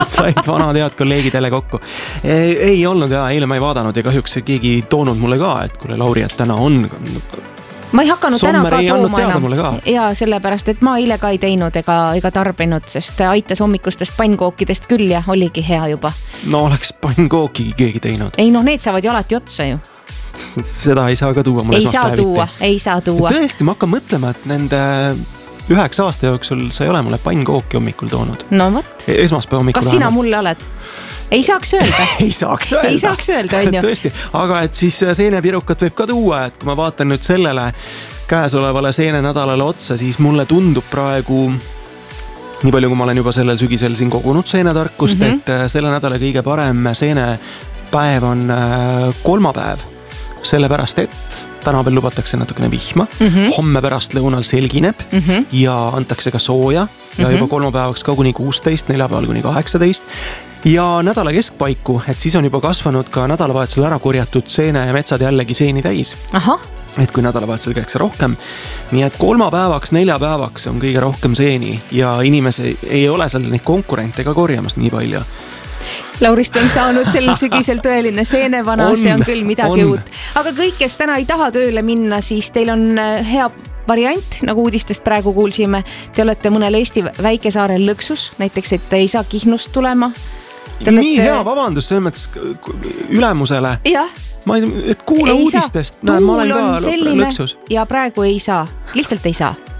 said vanad head kolleegid jälle kokku. Ei olnud eile ma ei vaadanud ja kahjuks keegi toonud mulle ka, et kuule Lauri, et täna on. Ma ei hakanud täna ka tooma enam. Ja sellepärast, et ma eile ka ei teinud ega tarbinud, sest aitas hommikustest pannkookidest küll ja oligi hea juba. No oleks pannkooki keegi teinud. Ei noh, need saavad ju alati otsa ju. Seda ei saa ka tuua mulle ei saa tuua. Tõesti, ma hakkan mõtlema, et nende 9 aasta jooksul sa ei ole mulle pannkooki hommikul toonud. No võt. Esmaspäeva hommikul. Kas sina mulle oled? Ei saaks öelda. Ei saaks öelda, on ju. Tõesti, aga et siis seenepirukat võib ka tuua, et kui ma vaatan nüüd sellele käesolevale seenenädalale otsa, siis mulle tundub praegu, nii palju kui ma olen juba sellel sügisel siin kogunud seenetarkust, et selle nädala kõige parem seenepäev on kolmapäev, sellepärast et täna veel lubatakse natukene vihma, homme pärast lõunal selgineb ja antakse ka sooja ja juba kolmapäevaks ka kuni 16, neljapäeval kuni 18 ja nädala keskpaiku, et siis on juba kasvanud ka nädalavahetusel ära korjatud seene ja metsad jällegi seeni täis. Aha. Et kui nädalavahetusel käiks rohkem, nii et kolmapäevaks, neljapäevaks on kõige rohkem seeni ja inimesi ei ole seal neid konkurente ka korjamas nii palju. Laurist on saanud sel sügisel tõeline seenevana, see on küll midagi uut. Aga kõik, kes täna ei taha tööle minna, siis teil on hea variant, nagu uudistest praegu kuulsime. Te olete mõnel Eesti väikesaarel lõksus, näiteks, et ei saa Kihnust tulema. Nii hea vabandus selles mõttes ülemusele. Jah. Et kuule uudistest, ma olen ka lõksus. Ja praegu ei saa, lihtsalt ei saa.